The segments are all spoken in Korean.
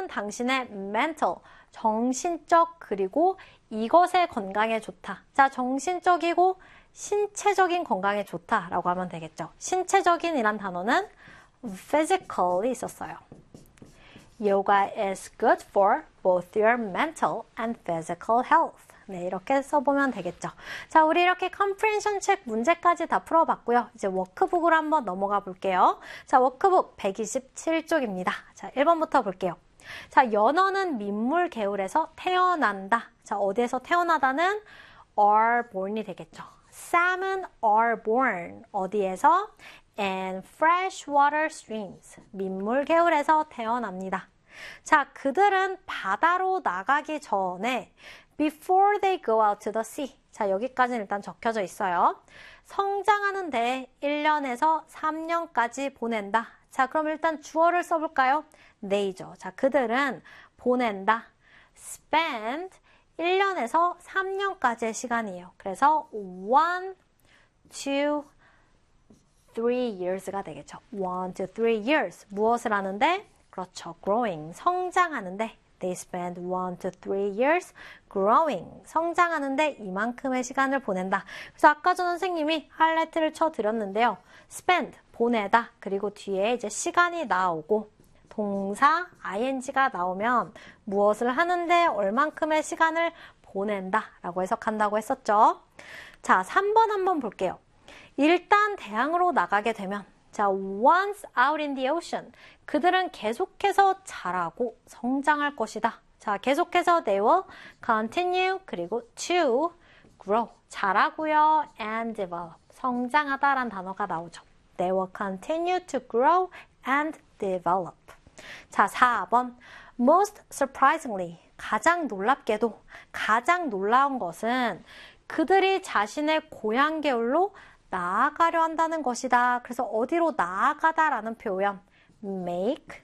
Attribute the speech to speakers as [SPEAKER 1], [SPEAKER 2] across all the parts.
[SPEAKER 1] 당신의 mental, 정신적 그리고 이것의 건강에 좋다. 자, 정신적이고 신체적인 건강에 좋다라고 하면 되겠죠. 신체적인이란 단어는 physically 있었어요. Yoga is good for both your mental and physical health. 네, 이렇게 써보면 되겠죠. 자, 우리 이렇게 comprehension 책 문제까지 다 풀어봤고요. 이제 워크북으로 한번 넘어가 볼게요. 자, 워크북 127쪽입니다. 자, 1번부터 볼게요. 자, 연어는 민물 개울에서 태어난다. 자, 어디에서 태어나다는 are born이 되겠죠. Salmon are born. 어디에서? In freshwater streams. 민물 개울에서 태어납니다. 자, 그들은 바다로 나가기 전에 before they go out to the sea. 자, 여기까지는 일단 적혀져 있어요. 성장하는데 1년에서 3년까지 보낸다. 자, 그럼 일단 주어를 써볼까요? they죠. 자, 그들은 보낸다. spend 1년에서 3년까지의 시간이에요. 그래서 1 to 3 years가 되겠죠. 1 to 3 years. 무엇을 하는데? 그렇죠. growing. 성장하는데. They spend 1 to 3 years growing. 성장하는데 이만큼의 시간을 보낸다. 그래서 아까 전 선생님이 하이라이트를 쳐드렸는데요. spend, 보내다. 그리고 뒤에 이제 시간이 나오고 동사 ing가 나오면 무엇을 하는데 얼만큼의 시간을 보낸다 라고 해석한다고 했었죠. 자, 3번 한번 볼게요. 일단 대양으로 나가게 되면 자, once out in the ocean. 그들은 계속해서 자라고 성장할 것이다. 자, 계속해서 they will continue 그리고 to grow. 자라고요. and develop. 성장하다라는 단어가 나오죠. They will continue to grow and develop. 자, 4번. Most surprisingly. 가장 놀랍게도 가장 놀라운 것은 그들이 자신의 고향 개울로 나아가려 한다는 것이다. 그래서 어디로 나아가다라는 표현 make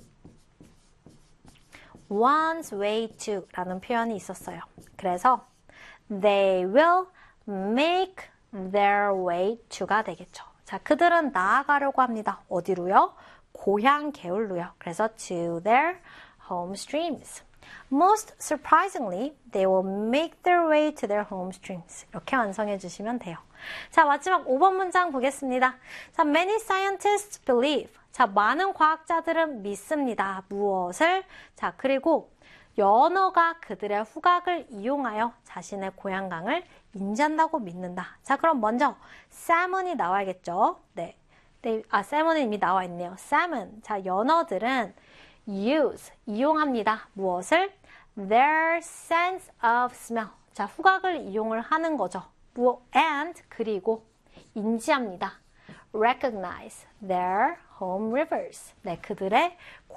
[SPEAKER 1] one's way to 라는 표현이 있었어요. 그래서 they will make their way to가 되겠죠. 자, 그들은 나아가려고 합니다. 어디로요? 고향 개울로요. 그래서 to their home streams. Most surprisingly, they will make their way to their home streams. 이렇게 완성해 주시면 돼요. 자, 마지막 5번 문장 보겠습니다. 자, many scientists believe. 자, 많은 과학자들은 믿습니다. 무엇을? 자, 그리고 연어가 그들의 후각을 이용하여 자신의 고향강을 인지한다고 믿는다. 자, 그럼 먼저 salmon이 나와야겠죠? 네. salmon은 이미 나와 있네요. salmon. 자, 연어들은 이용합니다. 무엇을? Their sense of smell. 자, 후각을 이용을 하는 거죠. and 그리고 인지합니다. Recognize their home rivers. 네, 그들의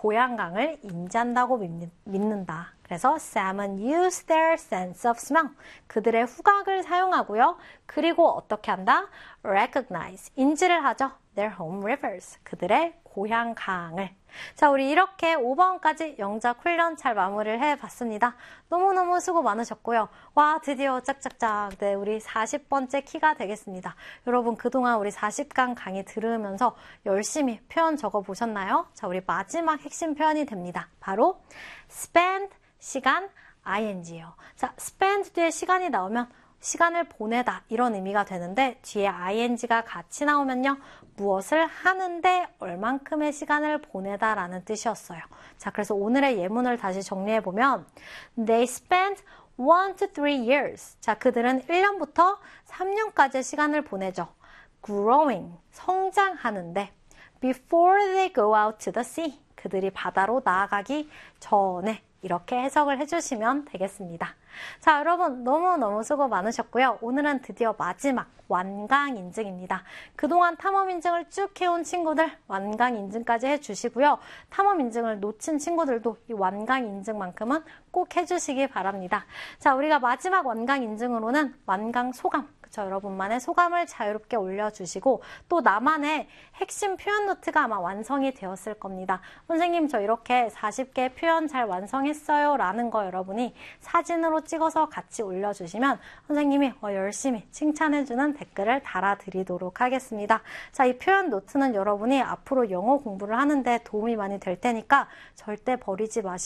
[SPEAKER 1] 고향강을 인지한다고 믿는다. 그래서 salmon use their sense of smell. 그들의 후각을 사용하고요. 그리고 어떻게 한다? Recognize. 인지를 하죠. Their home rivers. 그들의 고향강을. 자, 우리 이렇게 5번까지 영작 훈련 잘 마무리를 해봤습니다. 너무너무 수고 많으셨고요. 와, 드디어 짝짝짝. 네, 우리 40번째 키가 되겠습니다. 여러분, 그동안 우리 40강 강의 들으면서 열심히 표현 적어보셨나요? 자, 우리 마지막 핵심 표현이 됩니다. 바로 spend, 시간, ing예요. 자, spend 뒤에 시간이 나오면 시간을 보내다 이런 의미가 되는데 뒤에 ing가 같이 나오면요. 무엇을 하는데 얼만큼의 시간을 보내다 라는 뜻이었어요. 자, 그래서 오늘의 예문을 다시 정리해보면 They spent 1 to 3 years. 자, 그들은 1년부터 3년까지의 시간을 보내죠. Growing, 성장하는데 Before they go out to the sea. 그들이 바다로 나아가기 전에 이렇게 해석을 해주시면 되겠습니다. 자, 여러분 너무너무 수고 많으셨고요. 오늘은 드디어 마지막 완강 인증입니다. 그동안 탐험 인증을 쭉 해온 친구들 완강 인증까지 해주시고요. 탐험 인증을 놓친 친구들도 이 완강 인증만큼은 꼭 해주시기 바랍니다. 자, 우리가 마지막 완강 인증으로는 완강 소감, 그쵸? 여러분만의 소감을 자유롭게 올려주시고 또 나만의 핵심 표현 노트가 아마 완성이 되었을 겁니다. 선생님, 저 이렇게 40개 표현 잘 완성했어요 라는 거 여러분이 사진으로 찍어서 같이 올려주시면 선생님이 열심히 칭찬해주는 댓글을 달아드리도록 하겠습니다. 자, 이 표현 노트는 여러분이 앞으로 영어 공부를 하는데 도움이 많이 될 테니까 절대 버리지 마시고